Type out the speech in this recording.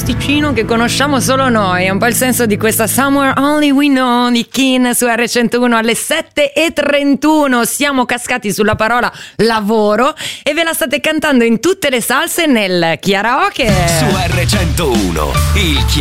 posticino che conosciamo solo noi. È un po' il senso di questa Somewhere Only We Know di Kin su R101 alle 7:31. Siamo cascati sulla parola lavoro e ve la state cantando in tutte le salse nel karaoke su R101, il